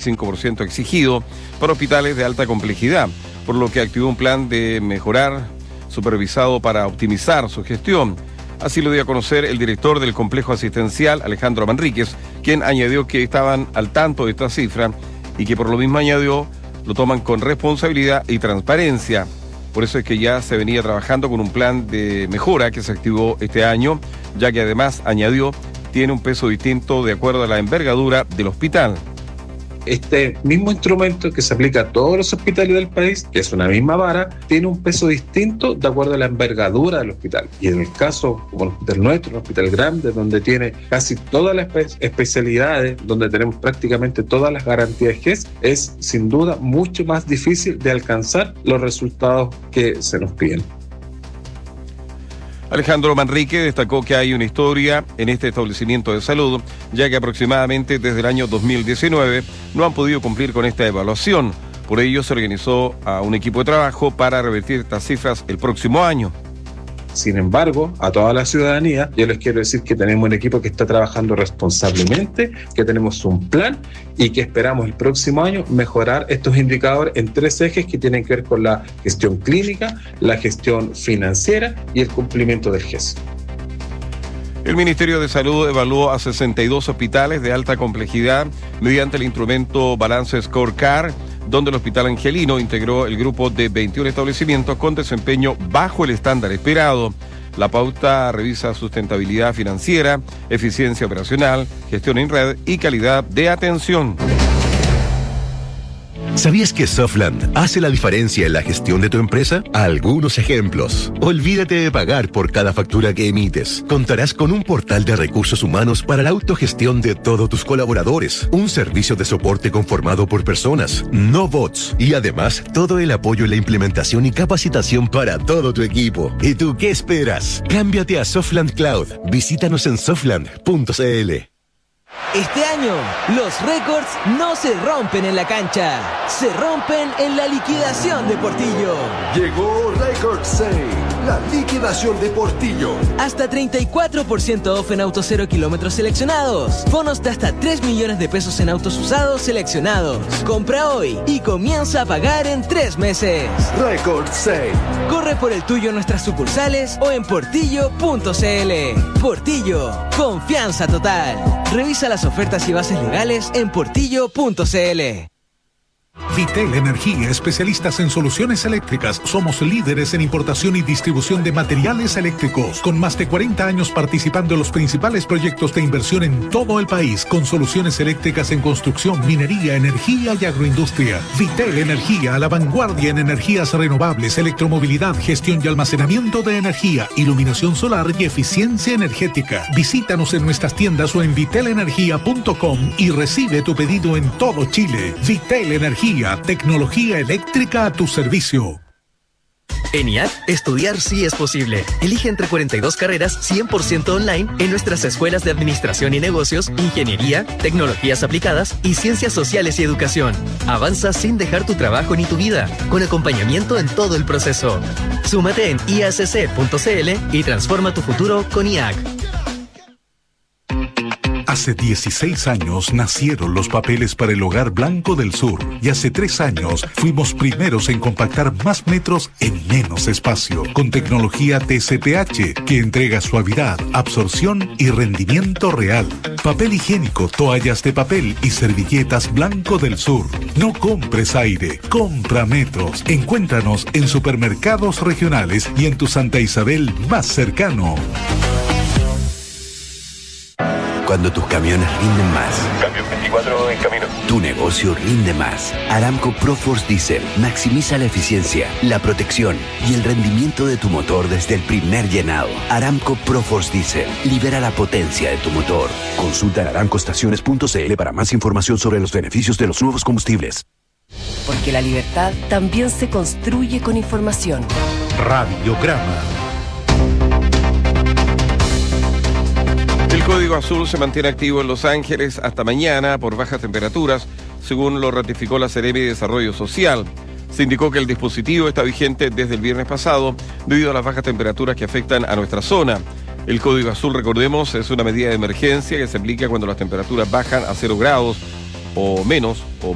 95% exigido para hospitales de alta complejidad, por lo que activó un plan de mejorar supervisado para optimizar su gestión. Así lo dio a conocer el director del complejo asistencial, Alejandro Manríquez, quien añadió que estaban al tanto de esta cifra y que por lo mismo añadió lo toman con responsabilidad y transparencia. Por eso es que ya se venía trabajando con un plan de mejora que se activó este año, ya que además, añadió, tiene un peso distinto de acuerdo a la envergadura del hospital. Este mismo instrumento que se aplica a todos los hospitales del país, que es una misma vara, tiene un peso distinto de acuerdo a la envergadura del hospital. Y en el caso, como el hospital nuestro, un hospital grande, donde tiene casi todas las especialidades, donde tenemos prácticamente todas las garantías GES, es sin duda mucho más difícil de alcanzar los resultados que se nos piden. Alejandro Manrique destacó que hay una historia en este establecimiento de salud, ya que aproximadamente desde el año 2019 no han podido cumplir con esta evaluación. Por ello se organizó a un equipo de trabajo para revertir estas cifras el próximo año. Sin embargo, a toda la ciudadanía, yo les quiero decir que tenemos un equipo que está trabajando responsablemente, que tenemos un plan y que esperamos el próximo año mejorar estos indicadores en 3 ejes que tienen que ver con la gestión clínica, la gestión financiera y el cumplimiento del GES. El Ministerio de Salud evaluó a 62 hospitales de alta complejidad mediante el instrumento Balance Scorecard, donde el Hospital Angelino integró el grupo de 21 establecimientos con desempeño bajo el estándar esperado. La pauta revisa sustentabilidad financiera, eficiencia operacional, gestión en red y calidad de atención. ¿Sabías que Softland hace la diferencia en la gestión de tu empresa? Algunos ejemplos. Olvídate de pagar por cada factura que emites. Contarás con un portal de recursos humanos para la autogestión de todos tus colaboradores. Un servicio de soporte conformado por personas, no bots. Y además, todo el apoyo en la implementación y capacitación para todo tu equipo. ¿Y tú qué esperas? Cámbiate a Softland Cloud. Visítanos en softland.cl. Este año, los récords no se rompen en la cancha, se rompen en la liquidación de Portillo. Llegó Record Sale, la liquidación de Portillo. Hasta 34% off en autos 0 kilómetros seleccionados. Bonos de hasta 3 millones de pesos en autos usados seleccionados. Compra hoy y comienza a pagar en 3 meses. Record Sale. Corre por el tuyo en nuestras sucursales o en portillo.cl. Portillo, confianza total. Revisa las ofertas y bases legales en portillo.cl. Vitel Energía, especialistas en soluciones eléctricas. Somos líderes en importación y distribución de materiales eléctricos, con más de 40 años participando en los principales proyectos de inversión en todo el país, con soluciones eléctricas en construcción, minería, energía y agroindustria. Vitel Energía, a la vanguardia en energías renovables, electromovilidad, gestión y almacenamiento de energía, iluminación solar y eficiencia energética. Visítanos en nuestras tiendas o en vitelenergia.com y recibe tu pedido en todo Chile. Vitel Energía, tecnología eléctrica a tu servicio. En IAC, estudiar sí es posible. Elige entre 42 carreras 100% online en nuestras escuelas de Administración y Negocios, Ingeniería, Tecnologías Aplicadas y Ciencias Sociales y Educación. Avanza sin dejar tu trabajo ni tu vida, con acompañamiento en todo el proceso. Súmate en iacc.cl y transforma tu futuro con IAC. Hace 16 años nacieron los papeles para el Hogar Blanco del Sur y hace 3 años fuimos primeros en compactar más metros en menos espacio con tecnología TCPH que entrega suavidad, absorción y rendimiento real. Papel higiénico, toallas de papel y servilletas Blanco del Sur. No compres aire, compra metros. Encuéntranos en supermercados regionales y en tu Santa Isabel más cercano. Cuando tus camiones rinden más. Cambio 24 en camino. Tu negocio rinde más. Aramco ProForce Diesel maximiza la eficiencia, la protección y el rendimiento de tu motor desde el primer llenado. Aramco ProForce Diesel libera la potencia de tu motor. Consulta en aramcoestaciones.cl para más información sobre los beneficios de los nuevos combustibles. Porque la libertad también se construye con información. Radiograma. El código azul se mantiene activo en Los Ángeles hasta mañana por bajas temperaturas, según lo ratificó la Seremi de Desarrollo Social. Se indicó que el dispositivo está vigente desde el viernes pasado debido a las bajas temperaturas que afectan a nuestra zona. El código azul, recordemos, es una medida de emergencia que se aplica cuando las temperaturas bajan a 0 grados o menos o